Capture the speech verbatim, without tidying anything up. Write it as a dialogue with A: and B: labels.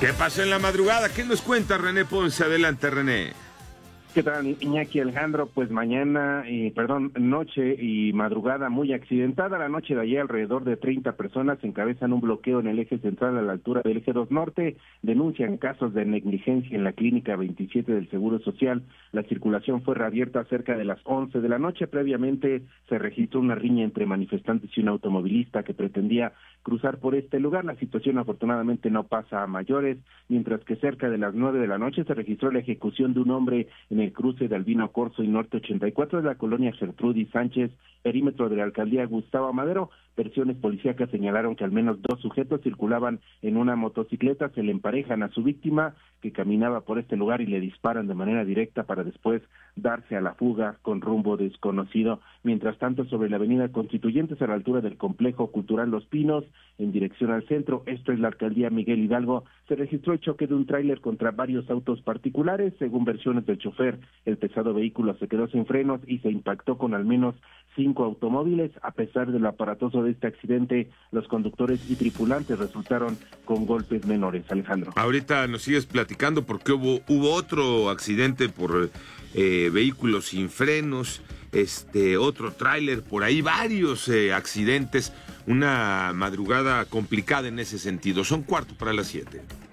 A: ¿Qué pasó en la madrugada? ¿Qué nos cuenta René Ponce? Adelante, René.
B: ¿Qué tal, Iñaki Alejandro? Pues mañana, eh, perdón, noche y madrugada muy accidentada. La noche de ayer, alrededor de treinta personas encabezan un bloqueo en el eje central a la altura del eje dos norte. Denuncian casos de negligencia en la clínica veintisiete del Seguro Social. La circulación fue reabierta cerca de las once de la noche. Previamente se registró una riña entre manifestantes y un automovilista que pretendía cruzar por este lugar. La situación afortunadamente no pasa a mayores, mientras que cerca de las nueve de la noche se registró la ejecución de un hombre en el cruce de Albino Corzo y Norte ochenta y cuatro de la colonia Gertrudis Sánchez, perímetro de la alcaldía Gustavo Madero. Versiones policíacas señalaron que al menos dos sujetos circulaban en una motocicleta, se le emparejan a su víctima que caminaba por este lugar y le disparan de manera directa para después darse a la fuga con rumbo desconocido. Mientras tanto, sobre la avenida Constituyentes a la altura del complejo cultural Los Pinos, en dirección al centro, esto es la alcaldía Miguel Hidalgo, se registró el choque de un tráiler contra varios autos particulares. Según versiones del chofer, el pesado vehículo se quedó sin frenos y se impactó con al menos cinco automóviles. A pesar del aparatoso de este accidente, los conductores y tripulantes resultaron con golpes menores. Alejandro.
A: Ahorita nos sigues platicando porque hubo, hubo otro accidente por eh, vehículos sin frenos, este otro tráiler, por ahí varios eh, accidentes, una madrugada complicada en ese sentido. Son cuarto para las siete.